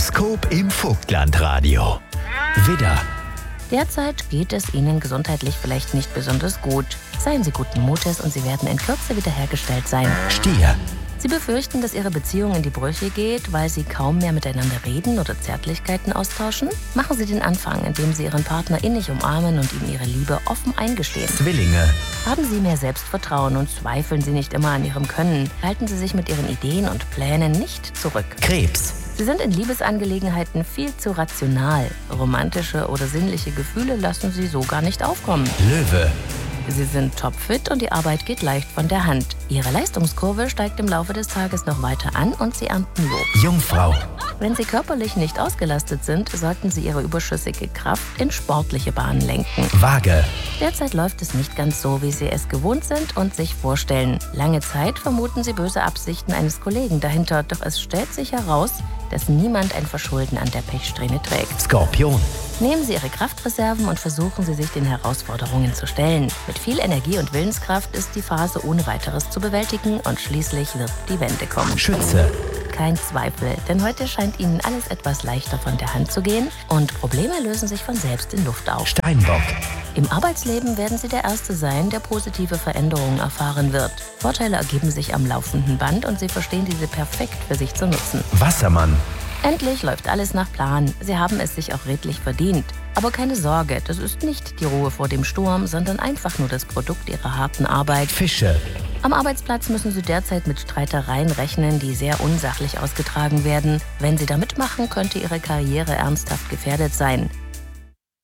Horoskop im Vogtlandradio. Widder, Derzeit geht es Ihnen gesundheitlich vielleicht nicht besonders gut. Seien Sie guten Mutes und Sie werden in Kürze wiederhergestellt sein. Stier, Sie befürchten, dass Ihre Beziehung in die Brüche geht, weil Sie kaum mehr miteinander reden oder Zärtlichkeiten austauschen? Machen Sie den Anfang, indem Sie Ihren Partner innig umarmen und ihm Ihre Liebe offen eingestehen. Zwillinge, Haben Sie mehr Selbstvertrauen und zweifeln Sie nicht immer an Ihrem Können. Halten Sie sich mit Ihren Ideen und Plänen nicht zurück. Krebs, Sie sind in Liebesangelegenheiten viel zu rational. Romantische oder sinnliche Gefühle lassen Sie so gar nicht aufkommen. Löwe, Sie sind topfit und die Arbeit geht leicht von der Hand. Ihre Leistungskurve steigt im Laufe des Tages noch weiter an und Sie ernten Lob. Jungfrau, Wenn Sie körperlich nicht ausgelastet sind, sollten Sie Ihre überschüssige Kraft in sportliche Bahnen lenken. Waage, Derzeit läuft es nicht ganz so, wie Sie es gewohnt sind und sich vorstellen. Lange Zeit vermuten Sie böse Absichten eines Kollegen dahinter, doch es stellt sich heraus, dass niemand ein Verschulden an der Pechsträhne trägt. Skorpion, Nehmen Sie Ihre Kraftreserven und versuchen Sie sich den Herausforderungen zu stellen. Mit viel Energie und Willenskraft ist die Phase ohne weiteres zu bewältigen und schließlich wird die Wende kommen. Schütze, Kein Zweifel, denn heute scheint Ihnen alles etwas leichter von der Hand zu gehen und Probleme lösen sich von selbst in Luft auf. Steinbock, Im Arbeitsleben werden Sie der Erste sein, der positive Veränderungen erfahren wird. Vorteile ergeben sich am laufenden Band und Sie verstehen diese perfekt für sich zu nutzen. Wassermann, Endlich läuft alles nach Plan. Sie haben es sich auch redlich verdient. Aber keine Sorge, das ist nicht die Ruhe vor dem Sturm, sondern einfach nur das Produkt Ihrer harten Arbeit. Fische, Am Arbeitsplatz müssen Sie derzeit mit Streitereien rechnen, die sehr unsachlich ausgetragen werden. Wenn Sie da mitmachen, könnte Ihre Karriere ernsthaft gefährdet sein.